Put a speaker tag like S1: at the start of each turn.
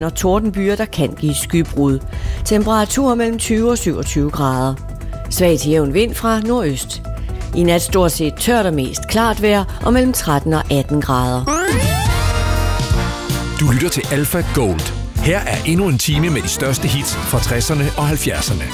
S1: og tordenbyer, der kan give skybrud. Temperaturer mellem 20 og 27 grader. Svag til jævn vind fra nordøst. I nat stort set tørt og mest klart vejr og mellem 13 og 18 grader.
S2: Du lytter til Alpha Gold. Her er endnu en time med de største hits fra 60'erne og 70'erne.